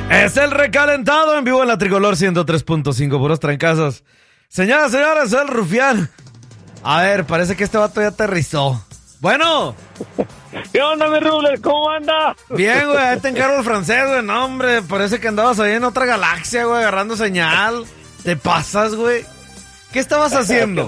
Es el recalentado en vivo en la Tricolor 103.5, puros trancazos. Señoras, señores, soy el Rufián. A ver, parece que este vato ya aterrizó. Bueno. ¿Qué onda, mi Rubles? ¿Cómo anda? Bien, güey, ahí te encargo el francés, güey. No, hombre, parece que andabas ahí en otra galaxia, güey, agarrando señal. ¿Te pasas, güey? ¿Qué estabas haciendo?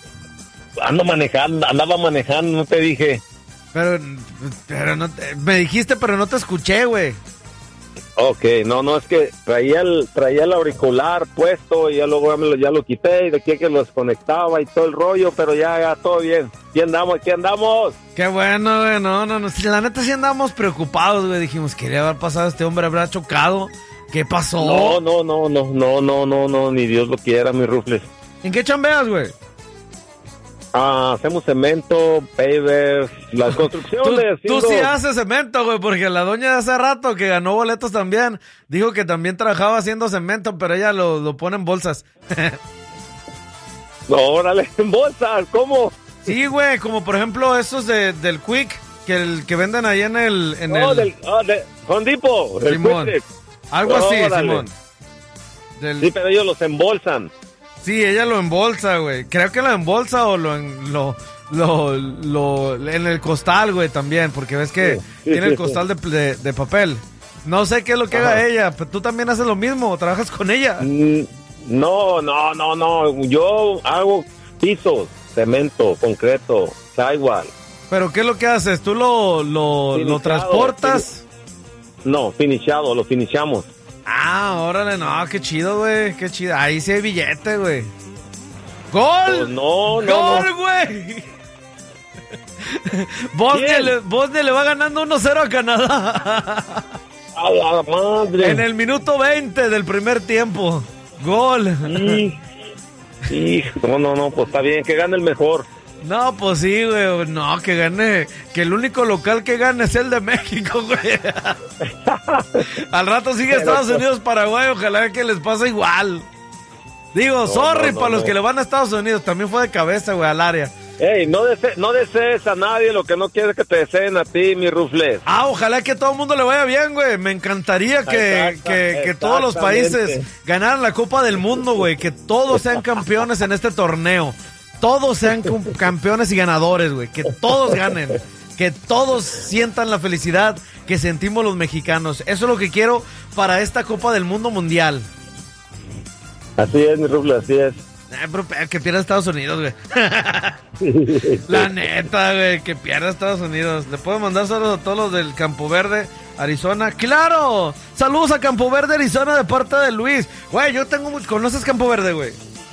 Andaba manejando, no te dije. Pero no me dijiste, pero no te escuché, güey. Ok, no, es que traía el auricular puesto y ya luego ya lo quité y de aquí que lo desconectaba y todo el rollo, pero ya todo bien. Aquí andamos. Qué bueno, güey, no. Si la neta sí andábamos preocupados, güey. Dijimos, quería haber pasado este hombre, habrá chocado. ¿Qué pasó? No, ni Dios lo quiera, mi Rufles. ¿En qué chambeas, güey? Hacemos cemento, pavers, las construcciones. Tú sí haces cemento, güey, porque la doña de hace rato que ganó boletos también, dijo que también trabajaba haciendo cemento, pero ella lo pone en bolsas. No, órale, en bolsas, ¿cómo? Sí, güey, como por ejemplo esos del Quick, que venden ahí en el... de Hondipo, Simón, algo así, órale. Simón. Sí, pero ellos los embolsan. Sí, ella lo embolsa, güey. Creo que lo embolsa o en el costal, güey, también, porque ves que tiene el costal de papel. No sé qué es lo que haga ella, pero tú también haces lo mismo, trabajas con ella. No. Yo hago pisos, cemento, concreto, sidewall. ¿Pero qué es lo que haces? ¿Tú lo transportas? No, lo finishamos. Ah, órale, no, qué chido, güey, qué chido. Ahí sí hay billete, güey. ¡Gol! Pues no. ¡Gol, güey! Bosnia le va ganando 1-0 a Canadá. ¡A la madre! En el minuto 20 del primer tiempo. ¡Gol! No, pues está bien, que gane el mejor. No, pues sí, güey. No, que gane. Que el único local que gane es el de México, güey. Al rato sigue Estados Unidos, Paraguay. Ojalá que les pase igual. Digo, sorry para los que le van a Estados Unidos. También fue de cabeza, güey, al área. Ey, no desees a nadie lo que no quieres que te deseen a ti, mi Rufles. Ojalá que a todo el mundo le vaya bien, güey. Me encantaría que todos los países ganaran la Copa del Mundo, güey. Que todos sean campeones en este torneo. Todos sean campeones y ganadores, güey. Que todos ganen. Que todos sientan la felicidad que sentimos los mexicanos. Eso es lo que quiero para esta Copa del Mundo Mundial. Así es, mi Rufles, así es. Pero que pierda Estados Unidos, güey. La neta, güey, que pierda Estados Unidos. ¿Le puedo mandar saludos a todos los del Campo Verde, Arizona? ¡Claro! Saludos a Campo Verde, Arizona, de parte de Luis. Güey, yo tengo mucho... ¿Conoces Campo Verde, güey?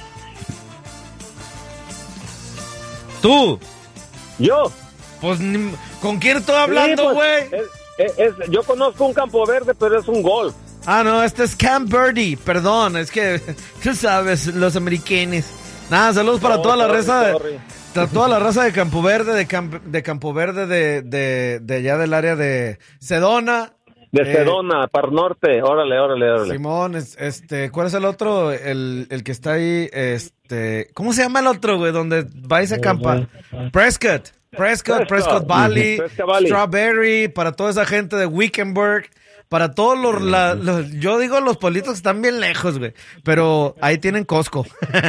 ¿Tú? ¿Yo? Pues, ¿con quién estoy hablando, güey? Yo conozco un Campo Verde, pero es un golf. No, este es Camp Verde, perdón, es que tú sabes, los americanos. Nada, saludos para toda la raza toda la raza de Campo Verde, de Campo Verde, de allá del área de Sedona. De Sedona, para el norte, órale. Simón, ¿cuál es el otro? El que está ahí, ¿cómo se llama el otro, güey? Donde vais a acampar. Prescott Valley, Strawberry, para toda esa gente de Wickenburg. Para todos yo digo los pueblitos que están bien lejos, güey. Pero ahí tienen Costco.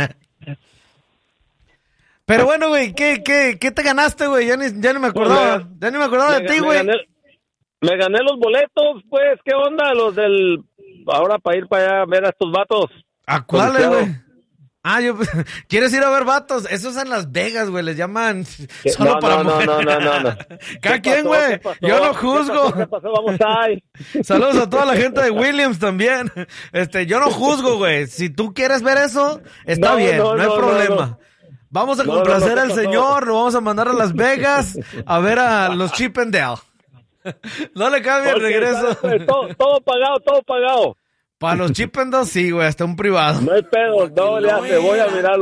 Pero bueno, güey, ¿qué te ganaste, güey? Ya ni me acordaba. Ya ni me acordaba de ti, güey. Me gané los boletos, pues. ¿Qué onda? Los ahora para ir para allá a ver a estos vatos. ¿A cuáles, güey? ¿Quieres ir a ver vatos? Eso es en Las Vegas, güey, les llaman solo para mujeres. No. Cada quien, güey, yo no juzgo. ¿Qué pasó? Vamos ahí. Saludos a toda la gente de Williams también. Yo no juzgo, güey. Si tú quieres ver eso, está bien, no hay problema. No. Vamos a complacer al señor, lo vamos a mandar a Las Vegas a ver a los Chip and Dale. No le cambie el regreso. Todo pagado. Para los Chip and Dale, sí, güey, hasta un privado. No hay pedo, no le hace, voy a mirarlo.